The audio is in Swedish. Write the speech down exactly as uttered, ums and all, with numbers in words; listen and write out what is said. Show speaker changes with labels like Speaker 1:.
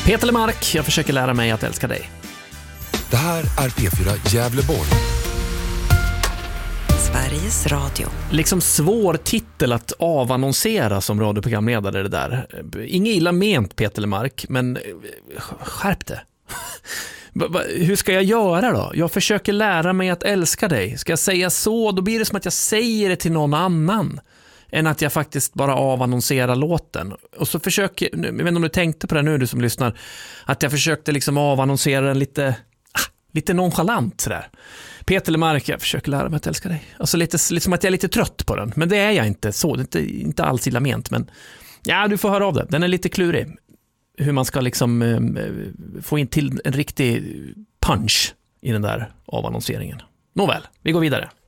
Speaker 1: Peter Lemark, jag försöker lära mig att älska dig.
Speaker 2: Det här är P fyra Gävleborg.
Speaker 3: Sveriges Radio.
Speaker 1: Liksom svår titel att avannonsera som radioprogramledare det där. Inget illa ment, Peter Lemark, men skärp det. Hur ska jag göra då? Jag försöker lära mig att älska dig. Ska jag säga så, då blir det som att jag säger det till någon annan än att jag faktiskt bara avannonserar låten. Och så försöker, jag vet inte om du tänkte på det nu, du som lyssnar, att jag försökte liksom avannonsera den lite, ah, lite nonchalant sådär. Peter Lemark, jag försöker lära mig att älska dig. Alltså lite, lite som att jag är lite trött på den. Men det är jag inte så, det är inte, inte alls illa ment. Men ja, du får höra av det. Den är lite klurig. Hur man ska liksom eh, få in till en riktig punch i den där avannonseringen. Nåväl, vi går vidare.